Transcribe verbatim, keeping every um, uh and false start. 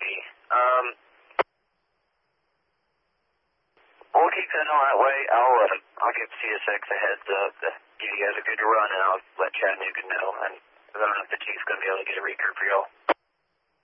be. Um, we'll keep heading on that way. I'll, uh, I'll give C S X a heads up to give you guys a good run, and I'll let Chattanooga know. And I don't know if the chief's going to be able to get a recruit for y'all.